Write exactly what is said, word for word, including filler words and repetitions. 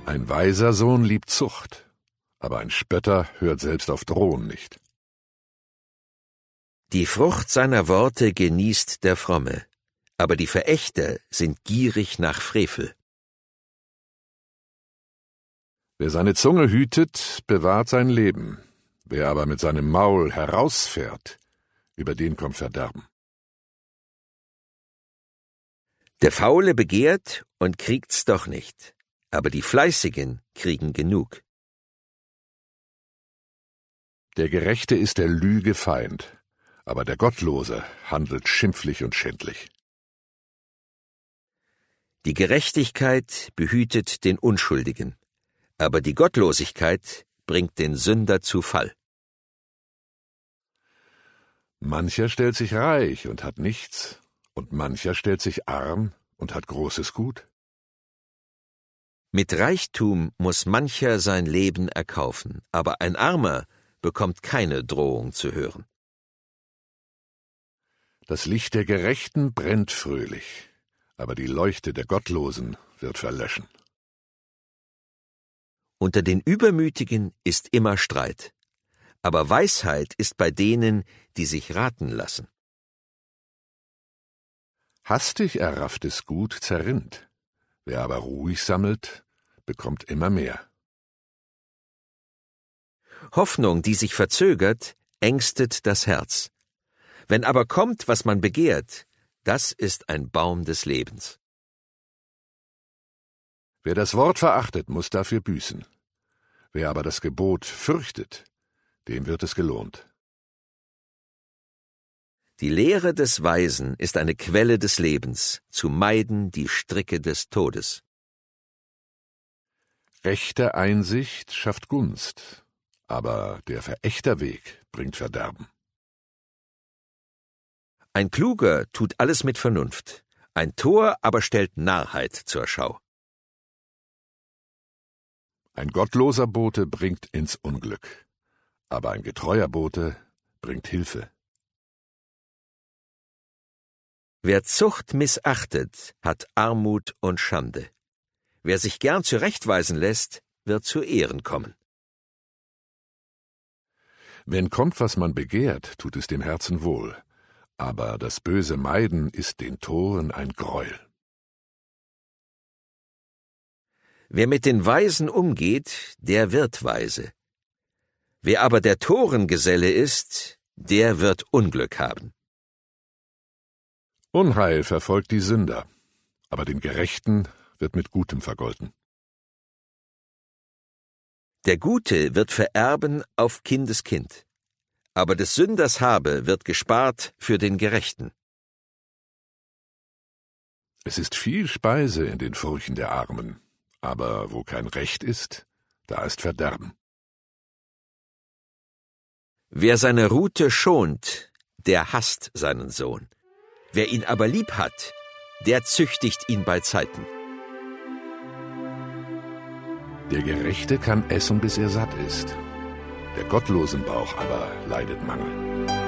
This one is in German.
Ein weiser Sohn liebt Zucht, aber ein Spötter hört selbst auf Drohen nicht. Die Frucht seiner Worte genießt der Fromme, aber die Verächter sind gierig nach Frevel. Wer seine Zunge hütet, bewahrt sein Leben. Wer aber mit seinem Maul herausfährt, über den kommt Verderben. Der Faule begehrt und kriegt's doch nicht, aber die Fleißigen kriegen genug. Der Gerechte ist der Lüge Feind, aber der Gottlose handelt schimpflich und schändlich. Die Gerechtigkeit behütet den Unschuldigen, aber die Gottlosigkeit bringt den Sünder zu Fall. Mancher stellt sich reich und hat nichts, und mancher stellt sich arm und hat großes Gut. Mit Reichtum muss mancher sein Leben erkaufen, aber ein Armer bekommt keine Drohung zu hören. Das Licht der Gerechten brennt fröhlich, aber die Leuchte der Gottlosen wird verlöschen. Unter den Übermütigen ist immer Streit, aber Weisheit ist bei denen, die sich raten lassen. Hastig errafftes Gut zerrinnt, wer aber ruhig sammelt, bekommt immer mehr. Hoffnung, die sich verzögert, ängstet das Herz. Wenn aber kommt, was man begehrt, das ist ein Baum des Lebens. Wer das Wort verachtet, muss dafür büßen. Wer aber das Gebot fürchtet, dem wird es gelohnt. Die Lehre des Weisen ist eine Quelle des Lebens, zu meiden die Stricke des Todes. Rechte Einsicht schafft Gunst, aber der Verächterweg bringt Verderben. Ein Kluger tut alles mit Vernunft, ein Tor aber stellt Narrheit zur Schau. Ein gottloser Bote bringt ins Unglück, aber ein getreuer Bote bringt Hilfe. Wer Zucht missachtet, hat Armut und Schande. Wer sich gern zurechtweisen lässt, wird zu Ehren kommen. Wenn kommt, was man begehrt, tut es dem Herzen wohl, aber das böse Meiden ist den Toren ein Greuel. Wer mit den Weisen umgeht, der wird weise. Wer aber der Torengeselle ist, der wird Unglück haben. Unheil verfolgt die Sünder, aber den Gerechten wird mit Gutem vergolten. Der Gute wird vererben auf Kindeskind, aber des Sünders Habe wird gespart für den Gerechten. Es ist viel Speise in den Furchen der Armen, aber wo kein Recht ist, da ist Verderben. Wer seine Rute schont, der hasst seinen Sohn. Wer ihn aber lieb hat, der züchtigt ihn bei Zeiten. Der Gerechte kann essen, bis er satt ist. Der Gottlosen Bauch aber leidet Mangel.